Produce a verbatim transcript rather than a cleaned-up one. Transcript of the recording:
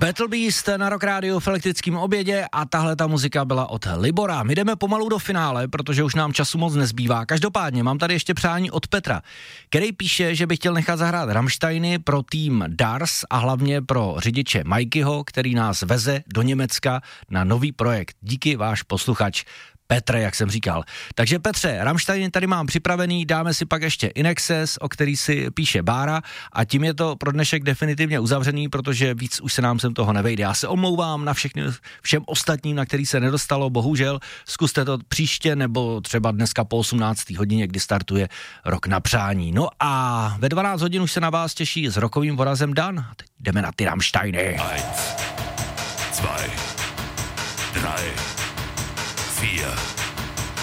Battle Beast na Rock Radio v elektrickém obědě a tahle ta muzika byla od Libora. My jdeme pomalu do finále, protože už nám času moc nezbývá. Každopádně mám tady ještě přání od Petra, který píše, že by chtěl nechat zahrát Rammsteiny pro tým Dars a hlavně pro řidiče Mikeyho, který nás veze do Německa na nový projekt. Díky, váš posluchač Petr, jak jsem říkal. Takže Petře, Rammsteiny tady mám připravený, dáme si pak ještě In Excess, o který si píše Bára a tím je to pro dnešek definitivně uzavřený, protože víc už se nám sem toho nevejde. Já se omlouvám na všechny, všem ostatním, na který se nedostalo, bohužel. Zkuste to příště nebo třeba dneska po osmnácté hodině, kdy startuje Rok na přání. No a ve dvanáct hodin už se na vás těší s rokovým vorazem Dan. A teď jdeme na ty Rammsteiny. Eins, zwei, drei, vier.